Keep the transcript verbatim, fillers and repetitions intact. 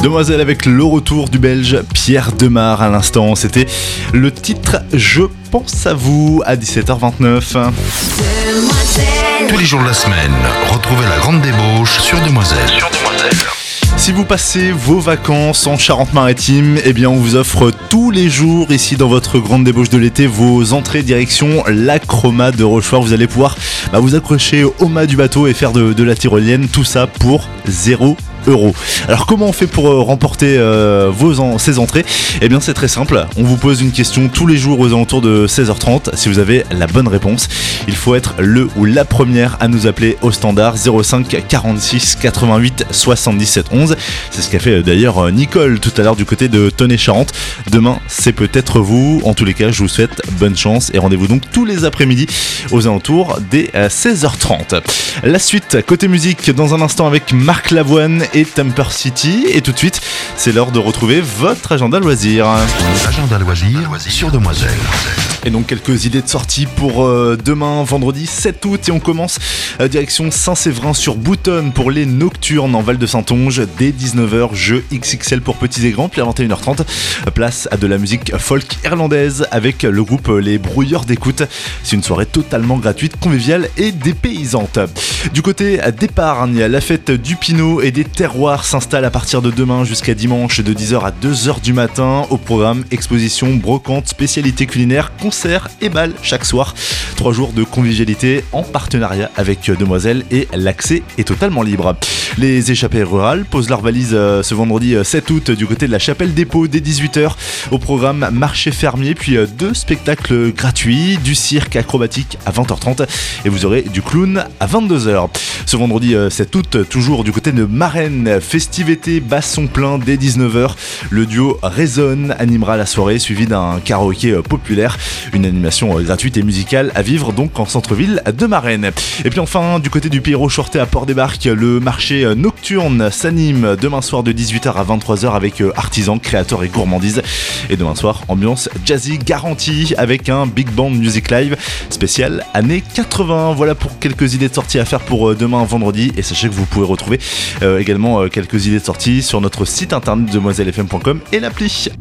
Demoiselle avec le retour du Belge Pierre Demar à l'instant. C'était le titre Je pense à vous à dix-sept heures vingt-neuf. Tous les jours de la semaine, retrouvez la grande débauche sur Demoiselle. Sur Demoiselle. Si vous passez vos vacances en Charente-Maritime, eh bien on vous offre tous les jours ici dans votre grande débauche de l'été vos entrées direction l'Acroma de Rochefort. Vous allez pouvoir bah, vous accrocher au mât du bateau et faire de, de la tyrolienne, tout ça pour zéro euros. Alors comment on fait pour euh, remporter euh, vos en- ces entrées ? Eh bien c'est très simple, on vous pose une question tous les jours aux alentours de seize heures trente. Si vous avez la bonne réponse, il faut être le ou la première à nous appeler au standard zéro cinq quarante-six quatre-vingt-huit soixante-dix-sept onze. C'est ce qu'a fait d'ailleurs Nicole tout à l'heure du côté de Tonnay-Charente. Demain c'est peut-être vous. En tous les cas je vous souhaite bonne chance et rendez-vous donc tous les après-midi aux alentours des euh, seize heures trente. La suite côté musique dans un instant avec Marc Lavoine et Temper City, et tout de suite c'est l'heure de retrouver votre agenda loisirs. Agenda loisirs sur Demoiselle. Et donc quelques idées de sortie pour euh, demain vendredi sept août, et on commence euh, direction Saint-Séverin sur Boutonne pour les Nocturnes en Val-de-Saintonge dès dix-neuf heures, jeu X X L pour petits et grands, puis à vingt et une heures trente place à de la musique folk irlandaise avec le groupe Les Brouilleurs d'écoute. C'est une soirée totalement gratuite, conviviale et dépaysante. Du côté d'Épargne, la fête du Pinot et des terroirs s'installe à partir de demain jusqu'à dimanche de dix heures à deux heures du matin. Au programme, exposition, brocante, spécialités culinaires, concerts et bals chaque soir. Trois jours de convivialité en partenariat avec Demoiselle, et l'accès est totalement libre. Les échappées rurales posent leurs valises ce vendredi sept août du côté de la Chapelle des Pots dès dix-huit heures. Au programme, marché fermier, puis deux spectacles gratuits, du cirque acrobatique à vingt heures trente et vous aurez du clown à vingt-deux heures. Ce vendredi sept août, toujours du côté de Marennes, festivité basson plein dès dix-neuf heures. Le duo Résonne animera la soirée, suivi d'un karaoké populaire. Une animation gratuite et musicale à vivre donc en centre-ville de Marennes. Et puis enfin, du côté du Pays Rochefortais à Port-des-Barques, le marché nocturne s'anime demain soir de dix-huit heures à vingt-trois heures avec artisans, créateurs et gourmandises. Et demain soir, ambiance jazzy garantie avec un big band music live spécial années quatre-vingts. Voilà pour quelques idées de sortie à faire pour demain vendredi, et sachez que vous pouvez retrouver euh, également euh, quelques idées de sortie sur notre site internet demoiselle f m point com et l'appli.